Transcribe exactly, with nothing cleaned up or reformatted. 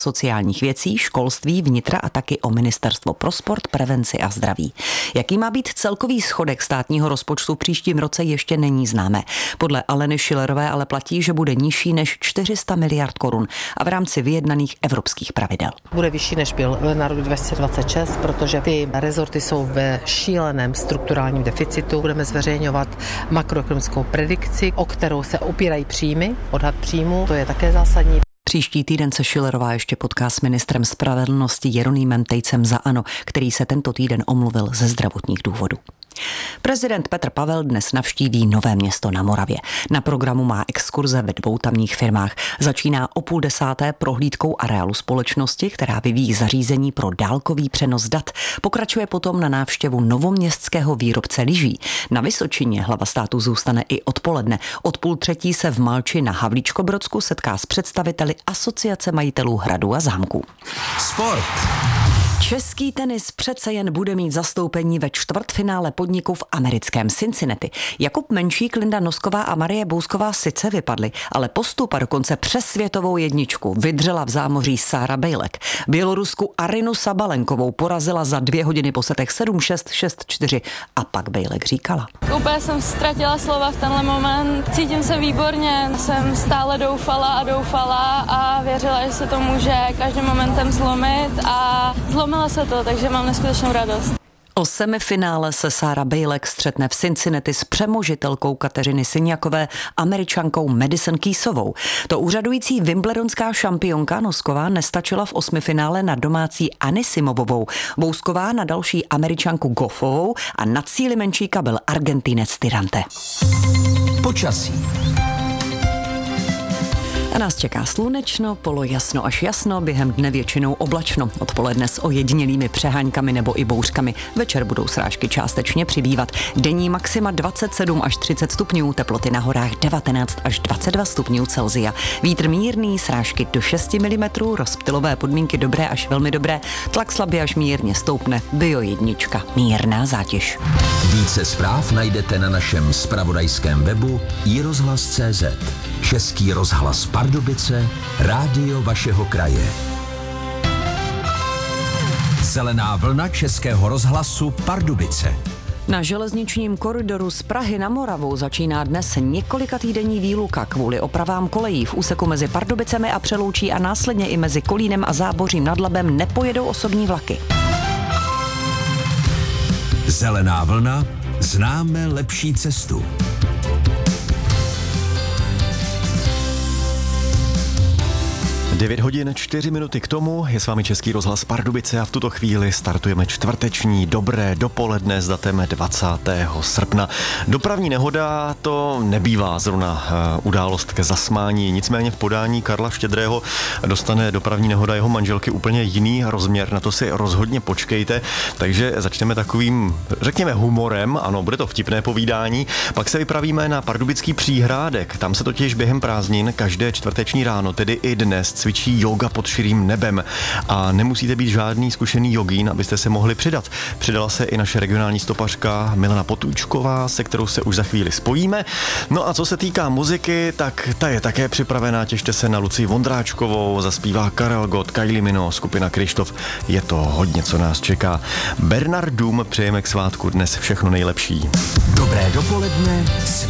sociálních věcí, školství, vnitra a taky o Ministerstvo pro sport, prevenci a zdraví. Jaký má být celkový schodek státního rozpočtu v příštím roce, ještě není známé. Podle Aleny Schillerové ale platí, že bude nižší než čtyři sta miliard korun a v rámci vyjednaných evropských pravidel. Bude vyšší, než byl na rok dva tisíce dvacet šest, protože ty rezorty jsou ve šíleném strukturálním deficitu. Budeme zveřejňovat makroekonomickou predikci, o kterou se opírají příjmy, odhad příjmu, to je také zásadní. Příští týden se Schillerová ještě potká s ministrem spravedlnosti Jeronýmem Tejcem za ANO, který se tento týden omluvil ze zdravotních důvodů. Prezident Petr Pavel dnes navštíví Nové Město na Moravě. Na programu má exkurze ve dvou tamních firmách. Začíná o půl desáté prohlídkou areálu společnosti, která vyvíjí zařízení pro dálkový přenos dat. Pokračuje potom na návštěvu novoměstského výrobce lyží. Na Vysočině hlava státu zůstane i odpoledne. Od půl třetí se v Malči na Havlíčkobrodsku setká s představiteli Asociace majitelů hradu a zámků. Sport. Český tenis přece jen bude mít zastoupení ve čtvrtfinále podniku v americkém Cincinnati. Jakub Menšík, Linda Nosková a Marie Bousková sice vypadly, ale postup a dokonce přes světovou jedničku vydřela v zámoří Sára Bejlek. Bělorusku Arinu Sabalenkovou porazila za dvě hodiny po setech sedm šest, šest čtyři a pak Bejlek říkala. Úplně jsem ztratila slova v tenhle moment. Cítím se výborně, jsem stále doufala a doufala a věřila, že se to může každým momentem zlomit a zlomila se to, takže mám neskutečnou radost. O semifinále se Sára Bejlek střetne v Cincinnati s přemožitelkou Kateřiny Syňakové, Američankou Madison Keysovou. To úřadující wimbledonská šampionka Nosková nestačila v osmifinále na domácí Anissimovovou, Bousková na další Američanku Goffovou a na cíli Menšíka byl Argentinec Tirante. Počasí. A nás čeká slunečno, polojasno až jasno, během dne většinou oblačno. Odpoledne s ojedinělými přeháňkami nebo i bouřkami. Večer budou srážky částečně přibývat. Denní maxima dvacet sedm až třicet stupňů, teploty na horách devatenáct až dvacet dva stupňů Celsia. Vítr mírný, srážky do šest milimetrů, rozptylové podmínky dobré až velmi dobré, tlak slabě až mírně stoupne, bio jednička, mírná zátěž. Více zpráv najdete na našem zpravodajském webu i rozhlas tečka cé zet. Český rozhlas Pardubice, rádio vašeho kraje. Zelená vlna Českého rozhlasu Pardubice. Na železničním koridoru z Prahy na Moravu začíná dnes několikatýdenní výluka kvůli opravám kolejí. V úseku mezi Pardubicemi a Přeloučí a následně i mezi Kolínem a Zábořím nad Labem nepojedou osobní vlaky. Zelená vlna, známe lepší cestu. devět hodin čtyři minuty k tomu, je s vámi Český rozhlas Pardubice a v tuto chvíli startujeme čtvrteční dobré dopoledne s datem dvacátého srpna. Dopravní nehoda to nebývá zrovna událost ke zasmání, nicméně v podání Karla Štědrého dostane dopravní nehoda jeho manželky úplně jiný rozměr, na to si rozhodně počkejte, takže začneme takovým, řekněme, humorem, ano, bude to vtipné povídání, pak se vypravíme na pardubický Příhrádek, tam se totiž během prázdnin každé čtvrteční ráno, tedy i dnes, cvičí yoga pod širým nebem a nemusíte být žádný zkušený jogín, abyste se mohli přidat. Přidala se i naše regionální stopařka Milana Potůčková, se kterou se už za chvíli spojíme. No a co se týká muziky, tak ta je také připravená, těšte se na Lucii Vondráčkovou, zaspívá Karel Gott, Kylie Minogue, skupina Krištof, je to hodně, co nás čeká. Bernardům přejeme k svátku dnes všechno nejlepší. Dobré dopoledne s